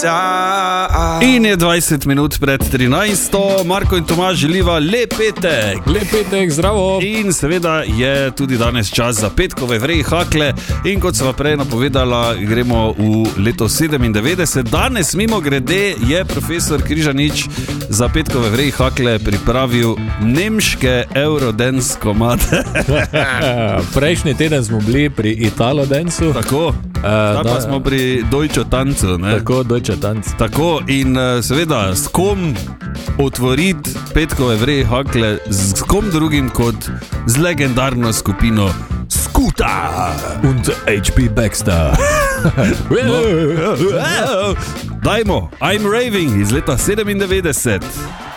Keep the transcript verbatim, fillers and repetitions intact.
In je dvajset minut pred trinajsto, Marko in Tomaž želiva lep petek. Lep petek, zdravo. In seveda je tudi danes čas za petkove vreji hakle. In kot sva prej napovedala, gremo v leto sedemindevetdeset. Danes mimo grede je profesor Križanič za petkove vreji hakle pripravil nemške Eurodance komade. Prejšnji teden smo bili pri Italo Dancu. Tako, zdaj pa smo pri Deutsche Tancu, ne? Tako, Deutsche Tanc. Tako, in seveda, s kom otvoriti petkove vreji hakle, s kom drugim kot z legendarno skupino Skuta Und H P Baxter. no. Dajmo, I'm Raving iz leta sedemindevetdeset.